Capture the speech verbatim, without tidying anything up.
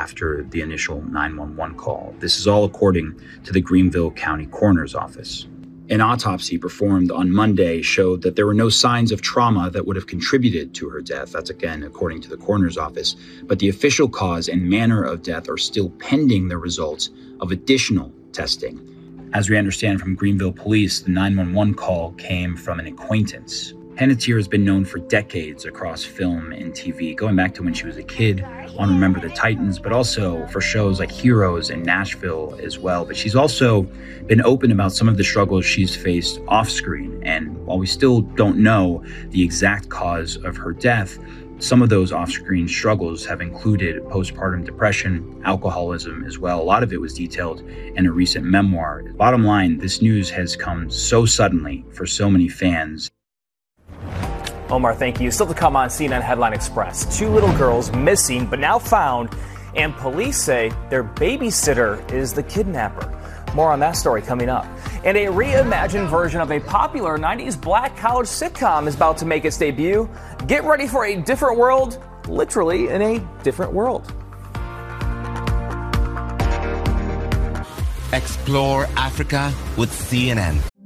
after the initial nine one one call. This is all according to the Greenville County Coroner's Office. An autopsy performed on Monday showed that there were no signs of trauma that would have contributed to her death. That's again according to the coroner's office. But the official cause and manner of death are still pending the results of additional testing. As we understand from Greenville Police, the nine one one call came from an acquaintance. Panettiere has been known for decades across film and T V, going back to when she was a kid on Remember the Titans, but also for shows like Heroes and Nashville as well. But she's also been open about some of the struggles she's faced off screen. And while we still don't know the exact cause of her death, some of those off-screen struggles have included postpartum depression, alcoholism as well. A lot of it was detailed in a recent memoir. Bottom line, this news has come so suddenly for so many fans. Omar, thank you. Still to come on C N N Headline Express. Two little girls missing, but now found, and police say their babysitter is the kidnapper. More on that story coming up. And a reimagined version of a popular nineties black college sitcom is about to make its debut. Get ready for a different world, literally in a different world. Explore Africa with C N N.